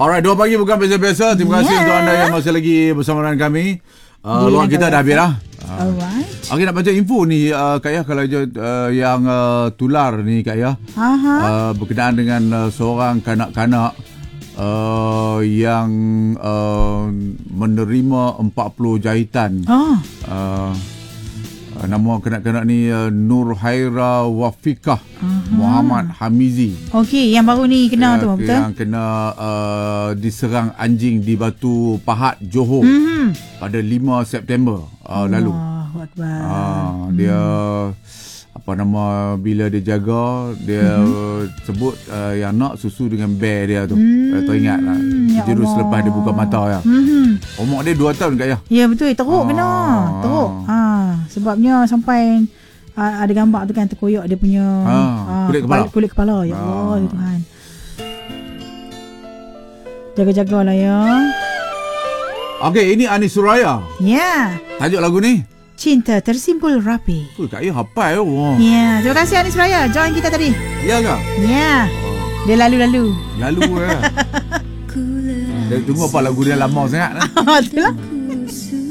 Alright, 2 pagi bukan biasa-biasa. Terima kasih untuk anda yang masih lagi bersama dengan kami. Luang kita dah habis dah. Alright. Okey, nak baca info ni Kak Yah, kalau yang tular ni Kak Yah. Berkenaan dengan seorang kanak-kanak yang menerima 40 jahitan. Nama kanak-kanak ni Nur Haira Wafikah Muhammad Hamizi. Okey, yang baru ni kena tu betul? Yang kena diserang anjing di Batu Pahat, Johor pada 5 September lalu. Dia bila dia jaga, dia sebut yang nak susu dengan bear dia tu. Teringat lah. Jurus selepas dia buka mata ya. Umur dia 2 tahun Kak Yah. Ya betul, teruk kena. Teruk. Sebabnya sampai ada gambar tu kan, terkoyak dia punya kulit kepala. Ya Allah, ya Tuhan. Jaga-jagalah ya. Okey, ini Anis Suraya. Ya. Tajuk lagu ni Cinta Tersimpul Rapi. Kak Yah hafal. Ya, terima kasih Anis Raya join kita tadi. Ya ke? Ya. Dia lalu Dia tunggu apa lagu dia lama sangat. Itulah.